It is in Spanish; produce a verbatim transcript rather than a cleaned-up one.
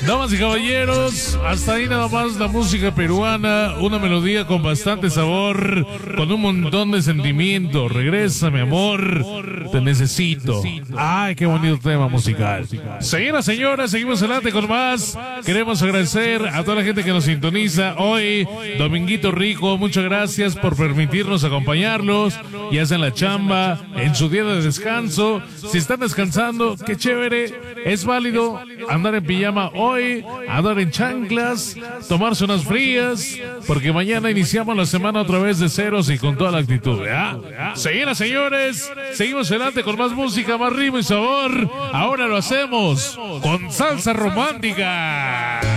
Damas y caballeros, hasta ahí nada más la música peruana, una melodía con bastante sabor, con un montón de sentimiento. Regresa, mi amor, te necesito. Ay, qué bonito tema musical. Señoras, señoras, seguimos adelante con más. Queremos agradecer a toda la gente que nos sintoniza hoy, Dominguito Rico, muchas gracias por permitirnos acompañarlos, ya sea en la chamba, en su día de descanso. Si están descansando, qué chévere, es válido andar en pijama hoy, andar en chanclas, tomarse unas frías, porque mañana iniciamos la semana otra vez de ceros y con toda la actitud, ¿ya? Señoras, señores, seguimos adelante con más música, más ritmo y sabor. Ahora lo hacemos con salsa romántica.